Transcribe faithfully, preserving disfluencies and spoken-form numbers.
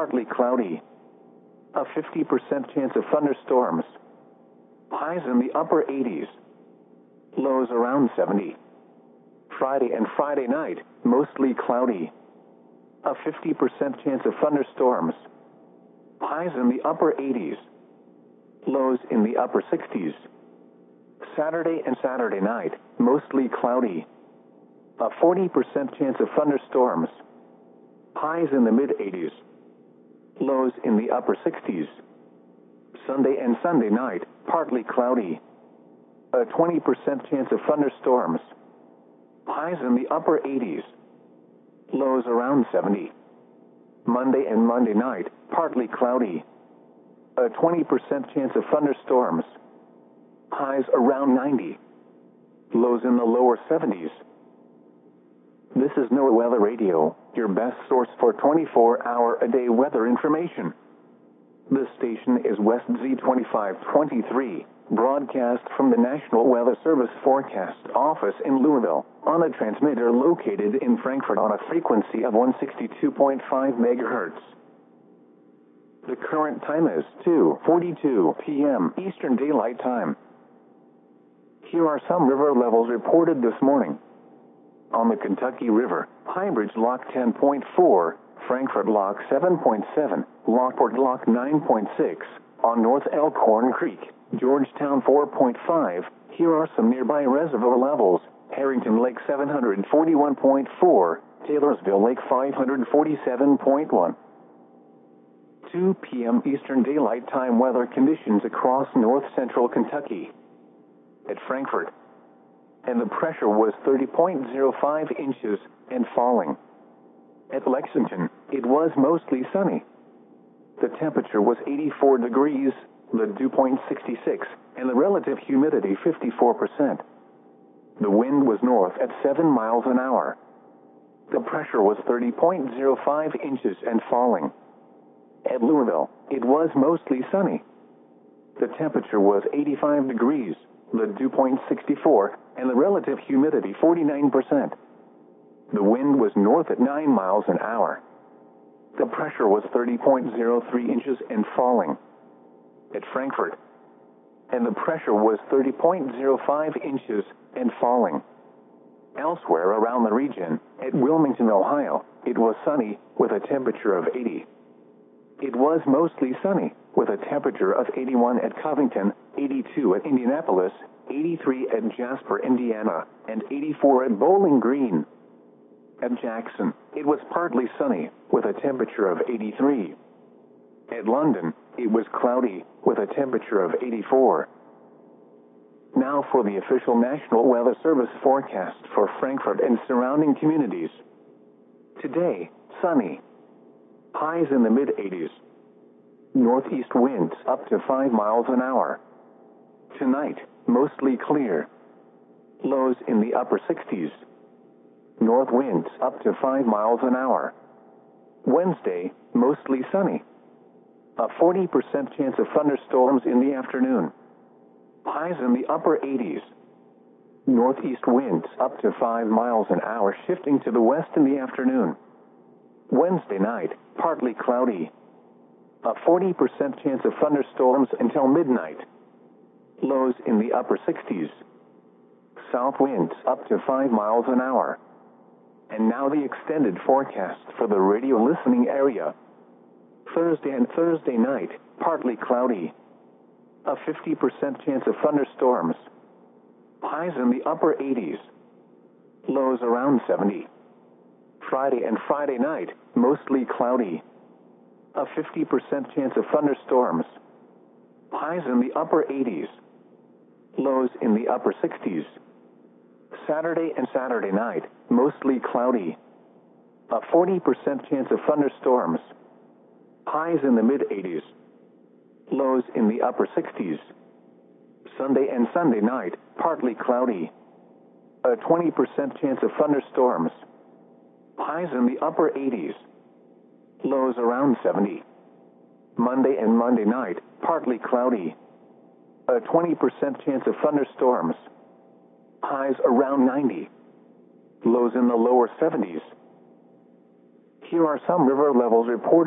partly cloudy. A fifty percent chance of thunderstorms. Highs in the upper eighties. Lows around seventy. Friday and Friday night, mostly cloudy. A fifty percent chance of thunderstorms. Highs in the upper eighties. Lows in the upper sixties. Saturday and Saturday night, mostly cloudy. A forty percent chance of thunderstorms. Highs in the mid-eighties. Lows in the upper sixties. Sunday and Sunday night, partly cloudy. A twenty percent chance of thunderstorms. Highs in the upper eighties. Lows around seventy. Monday and Monday night, partly cloudy. A twenty percent chance of thunderstorms. Highs around ninety. Lows in the lower seventies. This is NOAA Weather Radio, your best source for twenty-four hour a day weather information. This station is West Z twenty-five twenty-three, broadcast from the National Weather Service Forecast Office in Louisville, on a transmitter located in Frankfort on a frequency of one sixty-two point five megahertz. The current time is two forty-two p m Eastern Daylight Time. Here are some river levels reported this morning. On the Kentucky River, Highbridge Lock ten point four, Frankfort Lock seven point seven, Lockport Lock nine point six, on North Elkhorn Creek, Georgetown four point five. Here are some nearby reservoir levels: Harrington Lake seven hundred forty-one point four, Taylorsville Lake five hundred forty-seven point one. two p m Eastern Daylight Time weather conditions across north central Kentucky. At Frankfort, and the pressure was thirty point zero five inches and falling. At Lexington, it was mostly sunny. The temperature was eighty-four degrees, the dew point sixty-six, and the relative humidity fifty-four percent. The wind was north at seven miles an hour. The pressure was thirty point zero five inches and falling. At Louisville, it was mostly sunny. The temperature was eighty-five degrees, the dew point sixty-four, and the relative humidity forty-nine percent. The wind was north at nine miles an hour. The pressure was thirty point zero three inches and falling. At Frankfort, and the pressure was thirty point zero five inches and falling. Elsewhere around the region, at Wilmington, Ohio, it was sunny with a temperature of eighty. It was mostly sunny with a temperature of eighty-one at Covington, eighty-two at Indianapolis, eighty-three at Jasper, Indiana, and eighty-four at Bowling Green. At Jackson, it was partly sunny with a temperature of eighty-three. At London, it was cloudy with a temperature of eighty-four. Now for the official National Weather Service forecast for Frankfort and surrounding communities. Today, sunny. Highs in the mid-eighties. Northeast winds up to five miles an hour. Tonight, mostly clear. Lows in the upper sixties. North winds up to five miles an hour. Wednesday, mostly sunny. A forty percent chance of thunderstorms in the afternoon. Highs in the upper eighties. Northeast winds up to five miles an hour, shifting to the west in the afternoon. Wednesday night, partly cloudy. A forty percent chance of thunderstorms until midnight. Lows in the upper sixties. South winds up to five miles an hour. And now the extended forecast for the radio listening area. Thursday and Thursday night, partly cloudy. A fifty percent chance of thunderstorms. Highs in the upper eighties. Lows around seventy. Friday and Friday night, mostly cloudy. A fifty percent chance of thunderstorms. Highs in the upper eighties. Lows in the upper sixties. Saturday and Saturday night, mostly cloudy. A forty percent chance of thunderstorms. Highs in the mid-eighties. Lows in the upper sixties. Sunday and Sunday night, partly cloudy. A twenty percent chance of thunderstorms. Highs in the upper eighties. Lows around seventy. Monday and Monday night, partly cloudy. A twenty percent chance of thunderstorms. Highs around ninety. Lows in the lower seventies. Here are some river levels reported.